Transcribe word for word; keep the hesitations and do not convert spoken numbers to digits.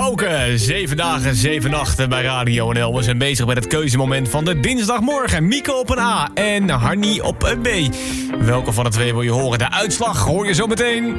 gesproken. Zeven dagen, zeven nachten bij Radio N L. We zijn bezig met het keuzemoment van de dinsdagmorgen. Mieke op een A en Harnie op een B. Welke van de twee wil je horen? De uitslag hoor je zo meteen.